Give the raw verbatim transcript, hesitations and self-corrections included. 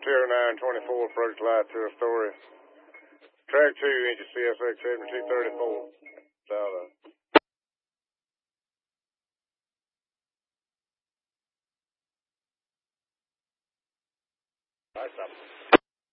Sierra nine twenty-four, approach light to Astoria. Track two, engine C S X seventy-two thirty-four. South. Nice up.